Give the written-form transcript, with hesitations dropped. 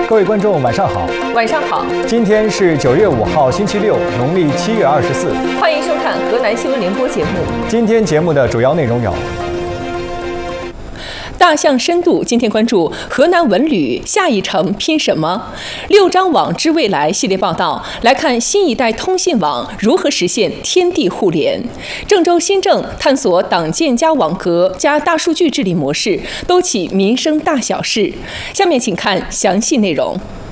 各位观众，晚上好。 晚上好。 今天是9月5号，星期六，农历7月24。 欢迎收看河南新闻联播节目。 今天节目的主要内容有： 大象深度，今天关注河南文旅下一城拼什么？6张网之未来系列报道，来看新一代通信网如何实现天地互联。郑州新政探索党建加网格加大数据治理模式，都起民生大小事。下面请看详细内容。